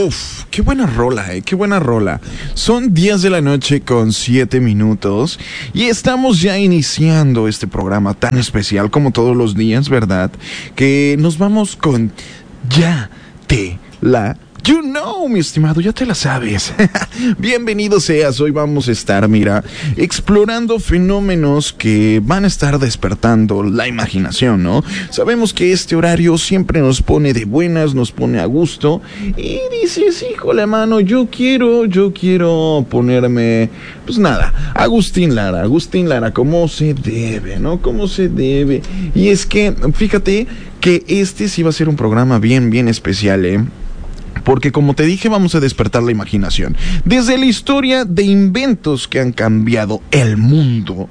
Uf, qué buena rola, qué buena rola. Son 10 de la noche con 7 minutos y estamos ya iniciando este programa tan especial como todos los días, ¿verdad? Que nos vamos con Ya te la You know, mi estimado, ya te la sabes. Bienvenido seas. Hoy vamos a estar, mira, explorando fenómenos que van a estar despertando la imaginación, ¿no? Sabemos que este horario siempre nos pone de buenas, nos pone a gusto. Y dices, híjole, mano, yo quiero ponerme, pues nada, Agustín Lara, como se debe, ¿no? Como se debe. Y es que, fíjate que este sí va a ser un programa bien especial, porque como te dije, vamos a despertar la imaginación. Desde la historia de inventos que han cambiado el mundo,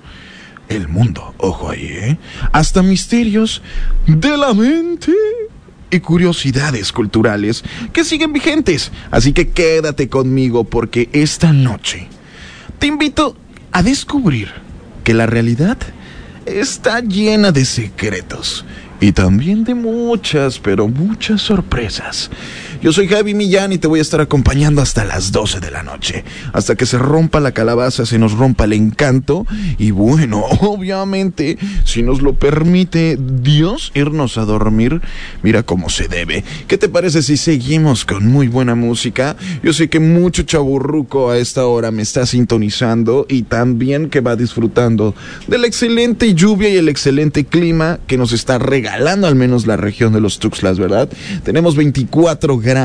ojo ahí, hasta misterios de la mente y curiosidades culturales que siguen vigentes. Así que quédate conmigo porque esta noche te invito a descubrir que la realidad está llena de secretos y también de muchas, pero muchas sorpresas. Yo soy Javi Millán y te voy a estar acompañando hasta las 12 de la noche. Hasta que se rompa la calabaza, se nos rompa el encanto. Y bueno, obviamente, si nos lo permite Dios, irnos a dormir, mira cómo se debe. ¿Qué te parece si seguimos con muy buena música? Yo sé que mucho chaburruco a esta hora me está sintonizando y también que va disfrutando de la excelente lluvia y el excelente clima que nos está regalando al menos la región de los Tuxtlas, ¿verdad? Tenemos 24 grados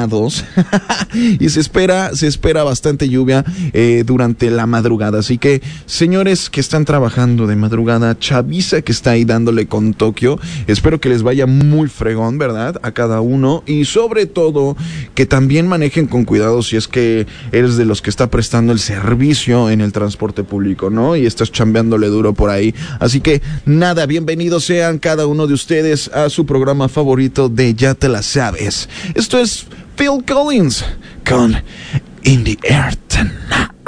y se espera bastante lluvia durante la madrugada. Así que, señores que están trabajando de madrugada, chaviza que está ahí dándole con Tokio, espero que les vaya muy fregón, ¿verdad? A cada uno, y sobre todo que también manejen con cuidado si es que eres de los que está prestando el servicio en el transporte público, ¿no? Y estás chambeándole duro por ahí. Así que nada, bienvenidos sean cada uno de ustedes a su programa favorito de Ya te la sabes. Esto es Phil Collins con In the Air Tonight.